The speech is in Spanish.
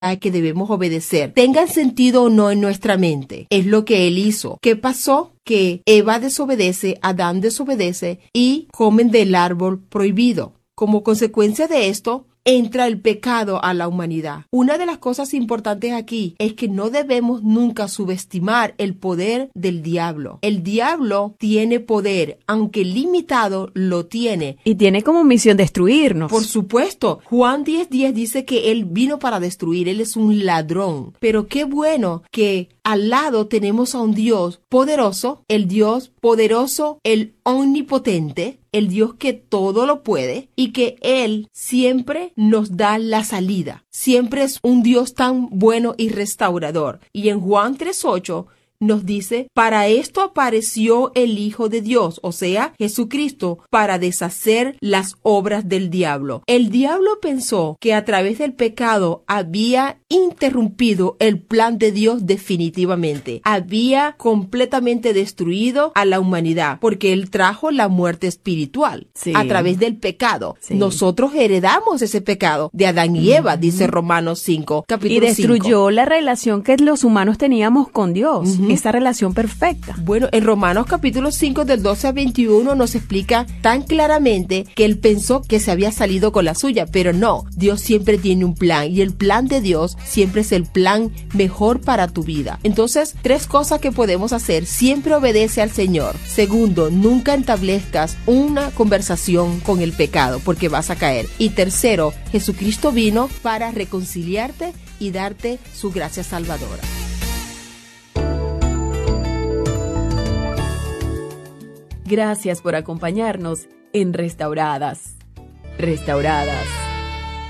que debemos obedecer, tengan sentido o no en nuestra mente. Es lo que él hizo. ¿Qué pasó? Que Eva desobedece, Adán desobedece y comen del árbol prohibido. Como consecuencia de esto, entra el pecado a la humanidad. Una de las cosas importantes aquí es que no debemos nunca subestimar el poder del diablo. El diablo tiene poder, aunque limitado, lo tiene. Y tiene como misión destruirnos. Por supuesto. Juan 10:10 dice que él vino para destruir. Él es un ladrón. Pero qué bueno que al lado tenemos a un Dios poderoso, el omnipotente, el Dios que todo lo puede y que Él siempre nos da la salida. Siempre es un Dios tan bueno y restaurador. Y en Juan 3:8 nos dice, para esto apareció el Hijo de Dios, o sea, Jesucristo, para deshacer las obras del diablo. El diablo pensó que a través del pecado había interrumpido el plan de Dios definitivamente. Había completamente destruido a la humanidad, porque él trajo la muerte espiritual a través del pecado. Sí. Nosotros heredamos ese pecado de Adán y Eva, dice Romanos 5, capítulo 5. Y destruyó la relación que los humanos teníamos con Dios. Esa relación perfecta. Bueno, en Romanos capítulo 5 del 12 a 21 nos explica tan claramente que él pensó que se había salido con la suya, pero no, Dios siempre tiene un plan y el plan de Dios siempre es el plan mejor para tu vida. Entonces, 3 cosas que podemos hacer: siempre obedece al Señor. Segundo, nunca establezcas una conversación con el pecado porque vas a caer. Y tercero, Jesucristo vino para reconciliarte y darte su gracia salvadora. Gracias por acompañarnos en Restauradas. Restauradas.